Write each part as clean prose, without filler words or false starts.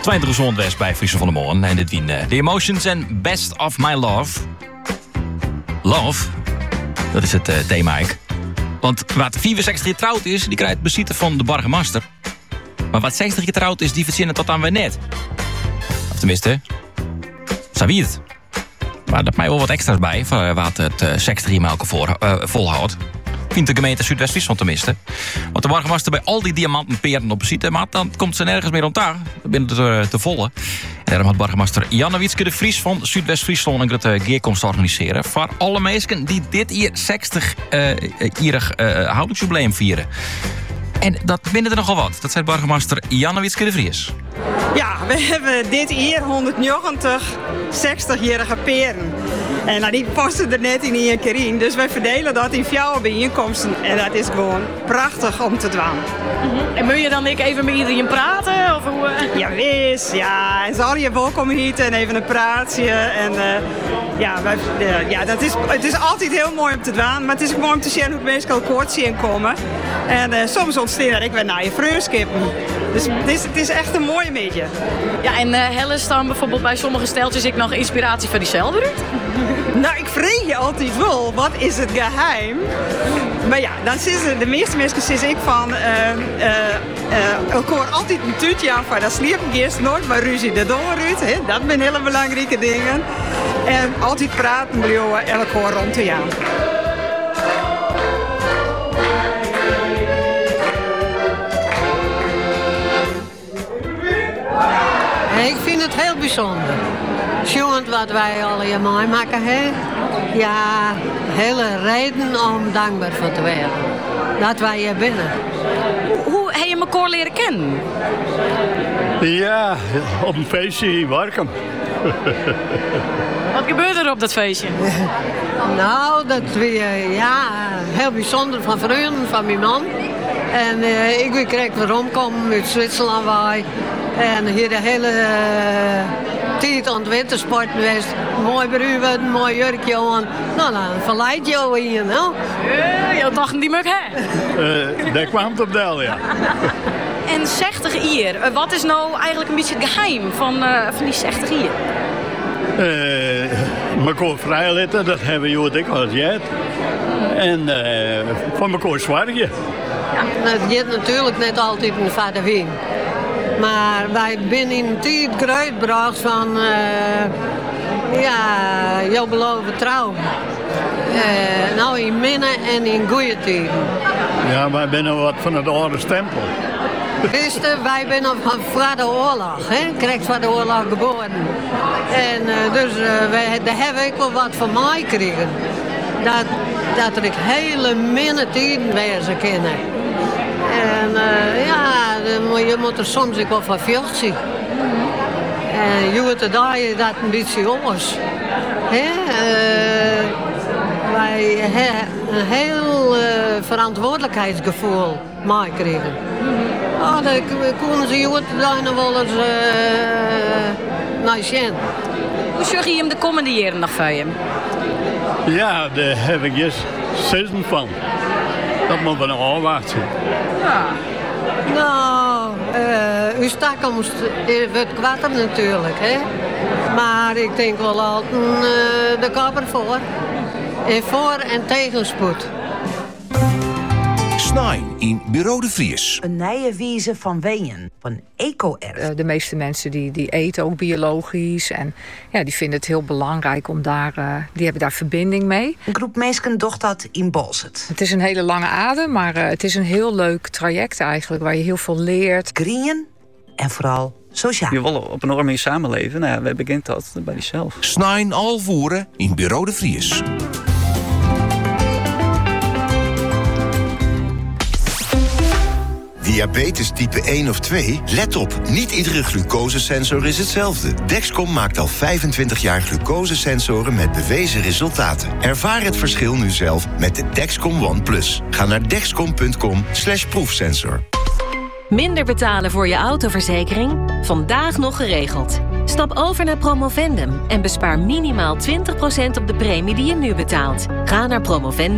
20 gezond West bij Friese van der Molen. En dit wien The Emotions en Best of My Love. Love, dat is het thema eigenlijk. Want wat 64 getrouwd is, die krijgt bezitten van de burgemeester. Maar wat 60 getrouwd is, die verzinnen tot aan we net. Of tenminste, zo wie het. Maar dat mij wel wat extra's bij, voor wat het 60 e-mail volhoudt. Vindt de gemeente Zuidwest-Friesland tenminste. Want de burgemeester bij al die diamanten peren op bezit, maar dan komt ze nergens meer rond daar. Binnen te volle. En daarom had burgemeester Janne Wietske de Vries van Zuidwest-Friesland een grote geerkomst organiseren. Voor alle mensen die dit hier 60-jarig houdingsjubileum vieren. En dat binnen er nogal wat. Dat zei burgemeester Janne Wietske de Vries. Ja, we hebben dit hier 190 60-jarige peren. En die passen er net in één keer in. Dus wij verdelen dat in 4 bijeenkomsten. En dat is gewoon prachtig om te doen. En moet je dan even met iedereen praten? Of hoe? Ja, wees. Ja, en zal je welkom hier en even een praatje. En het is altijd heel mooi om te doen. Maar het is ook mooi om te zien hoe mensen al kort zien komen. En soms ontstaan er ik weer naar je vreugskippen. Dus het is echt een mooie beetje. Ja, en Helles dan bijvoorbeeld bij sommige steltjes ik nog inspiratie van diezelfde doet? Nou, ik vreeg je altijd wel, wat is het geheim? Maar ja, dan de meeste mensen zeggen ik van... elkaar altijd een tuutje aan van dat sliepen eerst nooit, maar ruzie de doorruit. Dat zijn hele belangrijke dingen. En altijd praten met elkaar rond te gaan. Ik vind het heel bijzonder. Jongens, wat wij allemaal maken, hè? Ja, hele reden om dankbaar voor te worden. Dat wij hier binnen. Hoe heb je elkaar leren kennen? Ja, op een feestje in Warkum. Wat gebeurde er op dat feestje? Nou, dat weer heel bijzonder van vrienden van mijn man. En ik kreeg weer omkomen uit Zwitserland wij. En hier de hele tijd aan het wintersport geweest. Mooi bruin, mooi jurkje aan. Nou, dan verleid je al hier, nou. Je dacht die muk, hè? Daar kwam het op del, ja. En 60 jaar, wat is nou eigenlijk een beetje het geheim van die 60 jaar? Elkaar vrijletten, dat hebben jullie dikwijls gehad. En van elkaar zwargen. Ja, het gaat natuurlijk net altijd een vader wien. Maar wij zijn in een tijd grootgebracht van, jouw beloven trouw. Nou in minnen en in goede tijden. Ja, wij zijn wat van het oude stempel. Wist je, wij zijn voor de oorlog, hè? Krijgt van de oorlog geboren. En dus daar heb ik wel wat van mij gekregen. Dat ik hele minne tijden wezen kennen. En je moet er soms ook wel van vechten. En je moet dat een beetje anders. Wij hebben een heel verantwoordelijkheidsgevoel meekregen. Dan kunnen ze je daar nog wel eens naar zien. Hoe zorg je hem de komende jaren nog voor je? Ja, daar heb ik eens 6 van. Dat moet we nog afwachten. Ja. Nou, uw toekomst wordt kwatter natuurlijk, hè. Maar ik denk wel altijd de kapper voor. En voor- en tegenspoed. Snijn in Bureau de Vries. Een nieuwe wijze van wenen, van eco-erf. De meeste mensen die eten ook biologisch. En ja, die vinden het heel belangrijk om die hebben daar verbinding mee. Een groep mensen docht dat in Bolzet. Het is een hele lange adem, maar het is een heel leuk traject eigenlijk. Waar je heel veel leert. Green en vooral sociaal. Je wil op een oranje samenleven. Nou ja, wij begint dat bij jezelf. Snijn al voeren in Bureau de Vries. Diabetes type 1 of 2? Let op, niet iedere glucosesensor is hetzelfde. Dexcom maakt al 25 jaar glucosesensoren met bewezen resultaten. Ervaar het verschil nu zelf met de Dexcom One+. Ga naar dexcom.com/proefsensor. Minder betalen voor je autoverzekering? Vandaag nog geregeld. Stap over naar Promovendum en bespaar minimaal 20% op de premie die je nu betaalt. Ga naar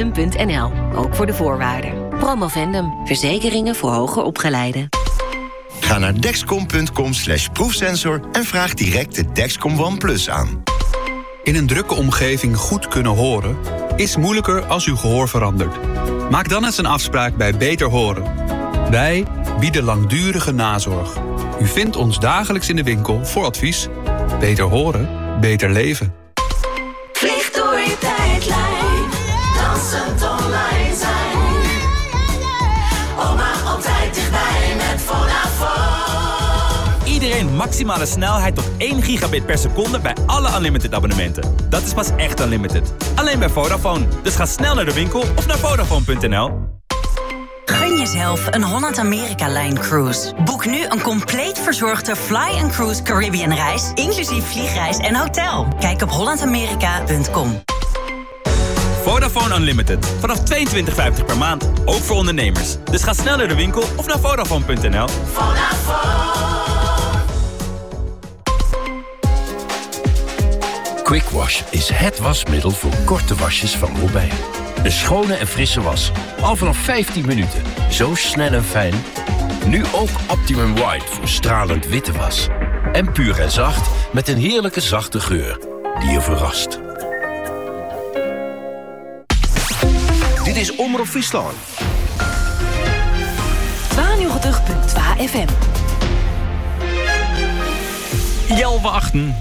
promovendum.nl, ook voor de voorwaarden. Promovendum, verzekeringen voor hoger opgeleiden. Ga naar dexcom.com/proefsensor en vraag direct de Dexcom One Plus aan. In een drukke omgeving goed kunnen horen is moeilijker als uw gehoor verandert. Maak dan eens een afspraak bij Beter Horen. Wij bieden langdurige nazorg. U vindt ons dagelijks in de winkel voor advies. Beter horen, beter leven. Vlieg door je tijdlijn, dansend online zijn. Oma altijd dichtbij met Vodafone. Iedereen maximale snelheid tot 1 gigabit per seconde bij alle Unlimited abonnementen. Dat is pas echt Unlimited. Alleen bij Vodafone. Dus ga snel naar de winkel of naar Vodafone.nl. Gun jezelf een Holland-Amerika-lijn-cruise. Boek nu een compleet verzorgde Fly & Cruise Caribbean reis, inclusief vliegreis en hotel. Kijk op hollandamerika.com. Vodafone Unlimited. Vanaf €22,50 per maand. Ook voor ondernemers. Dus ga snel naar de winkel of naar Vodafone.nl. Quick Wash is het wasmiddel voor korte wasjes van Robijn. Een schone en frisse was. Al vanaf 15 minuten. Zo snel en fijn. Nu ook Optimum White voor stralend witte was. En puur en zacht met een heerlijke zachte geur die je verrast. Dit is Omroep Friesland. 92.2 FM. Jelve achten.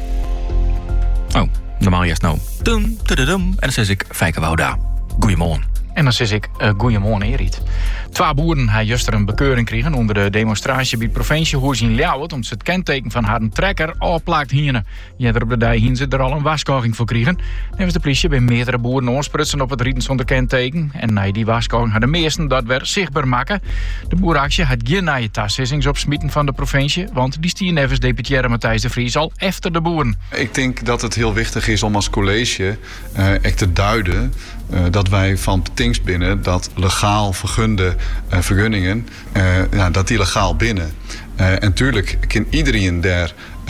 Oh, normaal juist nou. En dan zeg ik Fijke Wouda. Goeiemorgen. En dan zeg ik, goeiemorgen Erit. 2 boeren hebben juist een bekeuring kregen onder de demonstratie bij het provinciehuis in Ljouwert, omdat ze het kenteken van haar trekker afplaakt hienen. Jeder op de dij hien ze er al een waskoging voor kregen. Nevens de politie bij meerdere boeren oorsprutsen op het rieten zonder kenteken. En na die waskoging hadden de meesten dat weer zichtbaar maken. De boerenactie had geen nieuwe tasissings op smieten van de provincie, want die stier nevens deputaire Matthijs de Vries al efter de boeren. Ik denk dat het heel wichtig is om als college echt te duiden dat wij van binnen dat legaal vergunde vergunningen, dat die legaal binnen. En tuurlijk kan iedereen daar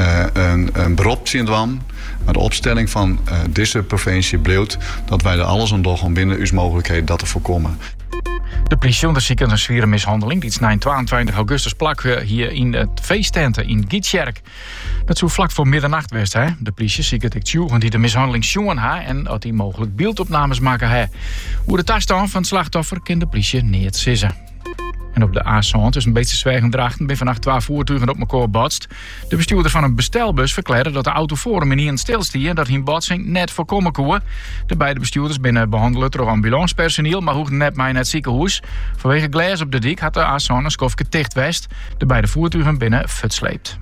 een beroep zien doen. Maar de opstelling van deze provincie bleef dat wij er alles aan doen om binnen uw mogelijkheden dat te voorkomen. De politie onderzoekt een zware mishandeling die na 22 augustus plak hier in het feesttenten in Gietjerk. Dat zou vlak voor middernacht was. Hè? De politie ziet het tjoegen die de mishandeling zien ha en dat die mogelijk beeldopnames maken hè. Hoe de tasstand van het slachtoffer kan de politie niet zeggen. En op de A-zone tussen een beetje zwijgend drachten ben vannacht 2 voertuigen op elkaar botst. De bestuurder van een bestelbus verklaarde dat de auto voor hem in stilstie en dat hun botsing net voorkomen kon. De beide bestuurders binnen behandelen door ambulancepersoneel, maar hoefden net maar in het ziekenhuis. Vanwege glas op de dik had de A-zone een skofje dicht west. De beide voertuigen binnen futsleept.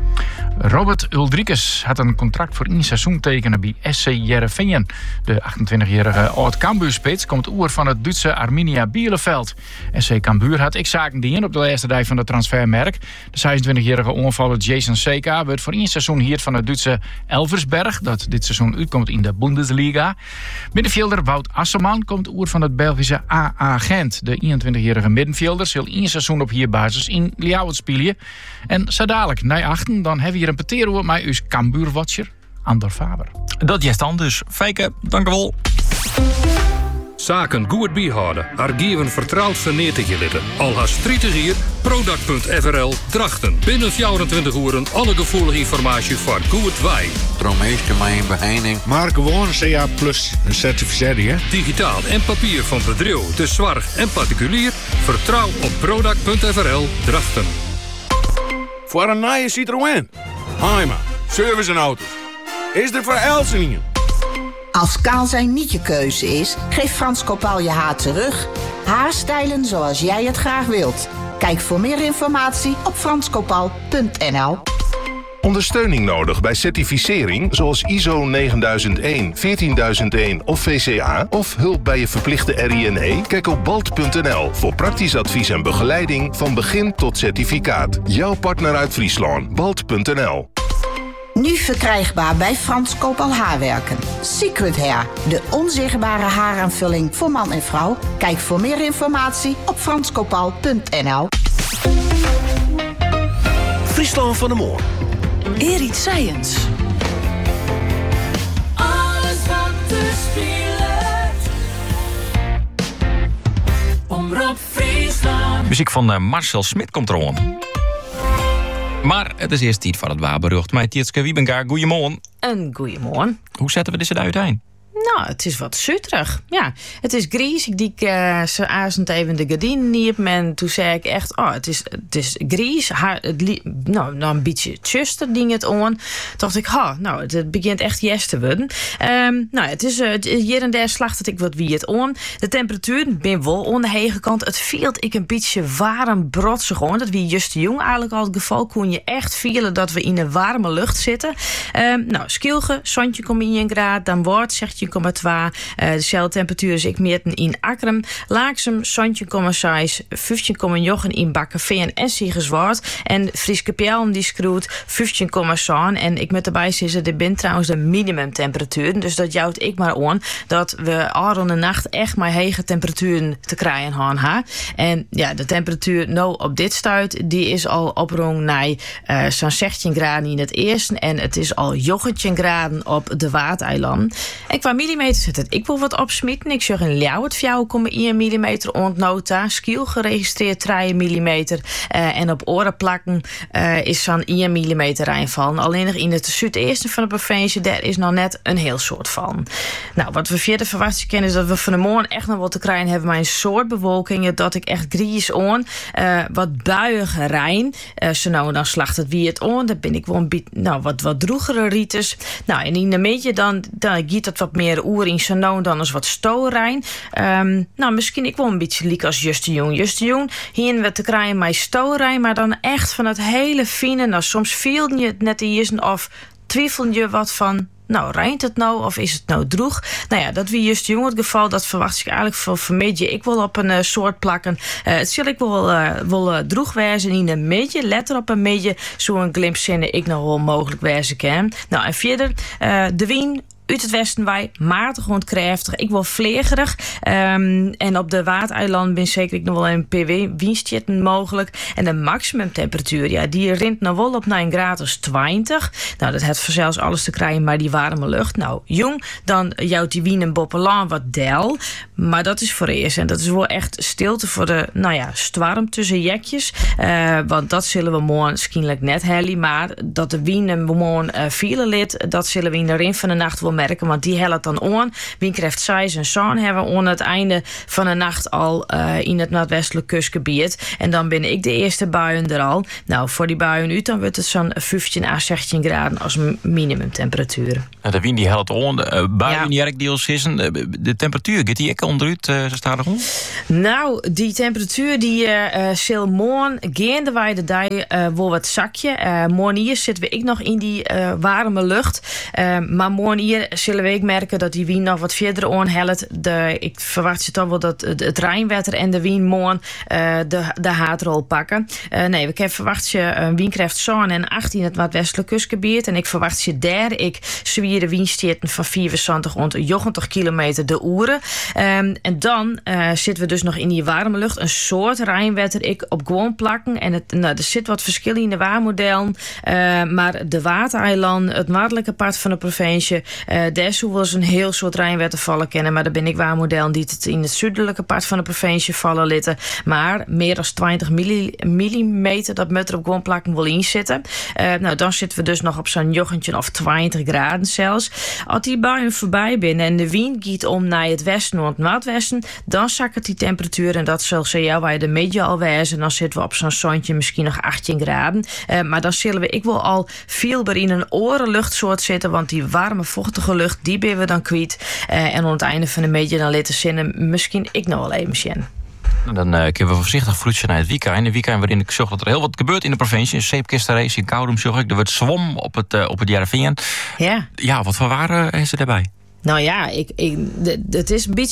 Robert Uldrikes had een contract voor 1 seizoen tekenen bij SC Heerenveen. De 28-jarige oud-Cambuurspits komt oer van het Duitse Arminia Bielefeld. SC Cambuur had zaken die in op de laatste dag van de transfermerk. De 26-jarige ongevaller Jason Seka werd voor 1 seizoen hier van het Duitse Elversberg, dat dit seizoen uitkomt in de Bundesliga. Middenvelder Wout Asselman komt oer van het Belgische AA Gent. De 21-jarige middenvelder zal 1 seizoen op hierbasis in Ljouwert spelen. En zo dadelijk, na 8, dan hebben we hier een peteer met uw Cambuur-watcher, Andor Faber. Dat is dan dus. Fijke, dank u wel. Zaken goed bijhouden. Archieven vertrouwd neer te gelitten. Al haar strieten hier, product.frl Drachten. Binnen 24 uur alle gevoelige informatie voor goed wij. Droommeester mij een beheining. Maar gewoon CA Plus een certificatie, hè? Digitaal en papier van bedrijf, de zorg en particulier. Vertrouw op product.frl Drachten. Voor een nieuwe Citroën. Heima, service en auto's. Is er voor Elsenien? Als kaal zijn niet je keuze is, geef Frans Kopaal je haar terug. Haarstijlen zoals jij het graag wilt. Kijk voor meer informatie op franskopaal.nl. Ondersteuning nodig bij certificering zoals ISO 9001, 14001 of VCA... of hulp bij je verplichte RINE? Kijk op balt.nl voor praktisch advies en begeleiding van begin tot certificaat. Jouw partner uit Friesland, balt.nl. Nu verkrijgbaar bij Frans Kopaal Haarwerken. Secret Hair, de onzichtbare haaraanvulling voor man en vrouw. Kijk voor meer informatie op franskopaal.nl. Friesland van de Moor. Erit Science. Alles wat te spelen. Omroep Friesland. Muziek van Marcel Smit komt er aan. Maar het is eerst tijd voor het waarberucht. Mijn Tjitske Wiebenga, goeiemorgen. Een goeiemorgen. Hoe zetten we dit uiteen? Nou, het is wat zutterig. Ja, het is gries. Ik dik ze avond even de gardinen niet. En toen zei ik echt, het is gries. Nou, een beetje tjuster ding het on. Toen dacht ik, het begint echt yes te worden. Nou, het is hier en daar slacht het ik wat wie het on. De temperatuur ben wel on de hege kant. Het vielt ik een beetje warm brotsig on. Dat wie just te jong eigenlijk al het geval. Kon je echt vielen dat we in een warme lucht zitten. Nou, Skilge, zonnetje komt in 1 graad. Dan wordt, zegt je 0,2. Dezelfde temperatuur is ik meer in Akkerum. Laaksem, zonnetje 0,6. 15,9 in Bakkerveen en Siggerswaard. En Frieske Pjellen die schroeit 15,7. En ik met erbij zitten, dit bent trouwens de minimumtemperatuur. Dus dat jouwt ik maar aan dat we al de nacht echt maar hege temperaturen te krijgen gaan. En ja, de temperatuur nou op dit stuit, die is al oprong naar zo'n 16 graden in het eerste. En het is al 19 graden op de Waardeiland. En qua millimeter zit het ik wil wat opsmieten. Ik zeg in Ljouwert 4,1 millimeter ontnota. Skiel geregistreerd 3 millimeter. En op oren plakken is zo'n 1 millimeter reinvallen. Alleen nog in het zuidesten van de provincie, daar is nog net een heel soort van. Nou, wat we verder verwachten kennen is dat we van de morgen echt nog wat te krijgen hebben. Maar een soort bewolking dat ik echt gries on. Wat buiige rein. Zo nou, dan slacht het wie het on. Dan ben ik wel een wat droegere rieters. Nou, en in de meetje dan giet het wat meer oer in Sanoon dan eens wat stoorijn. Nou, misschien ik wel een beetje liek als Just de Jong. Just de Jong, hier we te krijgen met stoorijn, maar dan echt van het hele fine. Nou, soms viel je het net in of twijfel je wat van. Nou, rijnt het nou of is het nou droeg? Nou ja, dat wie Just de Jong het geval, dat verwacht ik eigenlijk voor medje. Ik wil op een soort plakken. Het zal ik wel droeg wijzen in een medje. Letter op een medje. Zo'n glimp zinnen ik nog wel mogelijk wijzen kan. Nou, en verder, de wien. Uit het westen wij matig ontkräftig. Ik wil vlegerig. En op de Waardeiland ben zeker ik nog wel een PW winstjetten mogelijk. En de maximumtemperatuur, ja, die rint nog wel op 9 graden 20. Nou, dat heeft zelfs alles te krijgen, maar die warme lucht. Nou, jong, dan jouwt die wien en boppelaan wat del. Maar dat is voor eerst. En dat is wel echt stilte voor de, storm tussen jekjes. Want dat zullen we morgen misschien net helly. Maar dat de wien en morgen vielen lid, dat zullen we in de rin van de nacht wel merken, want die helpt dan aan. Wie krijgt size en zon hebben we aan het einde van de nacht al in het noordwestelijk kustgebied. En dan ben ik de eerste buien er al. Nou, voor die buien uit, dan wordt het zo'n 15 à 16 graden als minimumtemperatuur. De wind die helpt aan. Buien die erg deels is. De temperatuur, gaat die ook onderuit? Staat er om? Nou, die temperatuur die zal morgen geende wij de dag wel wat zakje. Morgen hier zitten we nog in die warme lucht. Maar morgen hier zullen we ook merken dat die wien nog wat verder aanhelpt. Ik verwacht je toch wel dat het Rijnwetter en de wien morgen de haardrol pakken. Nee, ik heb verwacht je een wienkräft zon en 18 het noordwestelijk kustgebied. En ik verwacht je daar ik zwieren wienstierten van 74 rond 80 kilometer de uren. En dan zitten we dus nog in die warme lucht. Een soort Rijnwetter ik op gewoon plakken. En er zit wat verschillen in de waarmodellen. Maar de Waardeiland, het noordelijke part van de provincie, daar zou wel eens een heel soort Rijnwetter vallen kennen. Maar daar ben ik waarmodellen die het in het zuidelijke part van de provincie vallen litten. Maar meer dan 20 millimeter, dat moet er op gewoon plakken wel in zitten. Nou, dan zitten we dus nog op zo'n jochentje of 20 graden zelfs. Als die buien voorbij binnen en de wind giet om naar het westen of het noordwesten, dan zakken die temperatuur en dat zal jou bij de media al wijzen. Dan zitten we op zo'n zonnetje misschien nog 18 graden. Maar dan zullen we ik wil al veel meer in een orenluchtsoort zitten, want die warme vochtige lucht, die ben we dan kwijt. En aan het einde van de media dan laten zinnen misschien ik nog wel even zien. Dan kunnen we voorzichtig vloetsen naar het weekend. Een weekend waarin ik zorg dat er heel wat gebeurt in de provincie. Een zeepkistenrace in Koudum zorg ik. Er wordt zwom op het Jarveen. Ja. Ja, wat voor waren is er daarbij? Nou ja, het is een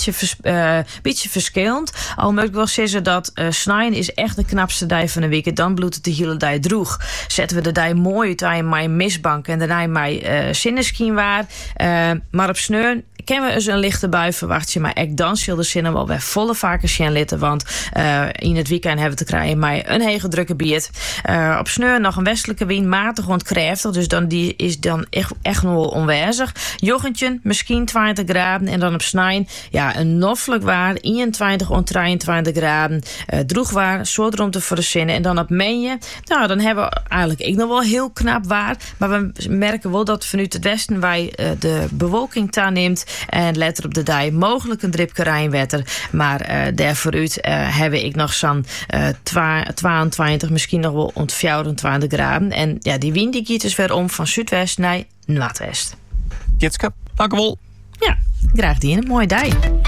beetje verschillend. Al moet ik wel zeggen dat snijden is echt de knapste dag van de week. Dan bloedt het de hele dag droeg. Zetten we de dag mooi uit met mistbank en daarna met zinneschien waar. Maar op sneeuw kennen we eens een lichte bui verwacht je, maar echt dan zullen de zinnen wel weer volle vaker zien litten, want in het weekend hebben we te krijgen met een hege drukke biert. Op sneeuw nog een westelijke wind, matig ontkräftig, dus dan die is dan echt nog wel onwijzig. Jochentje, misschien 23 graden. En dan op Snijn, een noffelijk waar, 21 en 23 graden. Droeg waar, soort om te verzinnen. En dan op Menje, dan hebben we eigenlijk nog wel heel knap waar. Maar we merken wel dat vanuit het westen wij de bewolking neemt. En later op de dag mogelijk een dripje rijnwetter. Maar daar vooruit heb ik nog zo'n 22, misschien nog wel rond 24 graden. En die wind die gaat dus weer om van zuidwest naar noordwest. Jitske, dank u wel. Ja, graag die een mooie dag.